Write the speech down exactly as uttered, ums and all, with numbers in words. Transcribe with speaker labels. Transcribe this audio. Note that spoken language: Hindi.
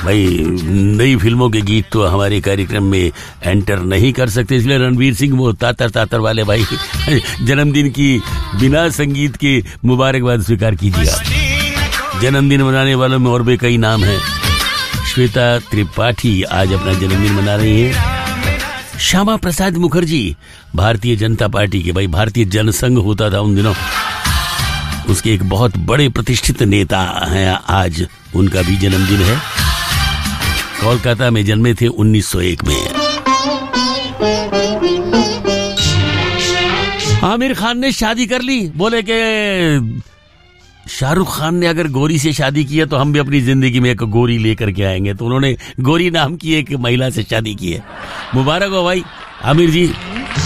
Speaker 1: भाई नई फिल्मों के गीत तो हमारे कार्यक्रम में एंटर नहीं कर सकते, इसलिए रणवीर सिंह वो तातर तातर वाले भाई जन्मदिन की बिना संगीत के मुबारकबाद स्वीकार कीजिए। जन्मदिन मनाने वालों में और भी कई नाम हैं। श्वेता त्रिपाठी आज अपना जन्मदिन मना रही हैं। श्यामा प्रसाद मुखर्जी भारतीय जनता पार्टी के, भाई भारतीय जनसंघ होता था उन दिनों, उसके एक बहुत बड़े प्रतिष्ठित नेता हैं। आज उनका भी जन्मदिन है। कोलकाता में जन्मे थे उन्नीस सौ एक में। आमिर खान ने शादी कर ली, बोले कि शाहरुख खान ने अगर गोरी से शादी की है तो हम भी अपनी जिंदगी में एक गोरी लेकर के आएंगे, तो उन्होंने गोरी नाम की एक महिला से शादी की है। मुबारक हो भाई आमिर जी।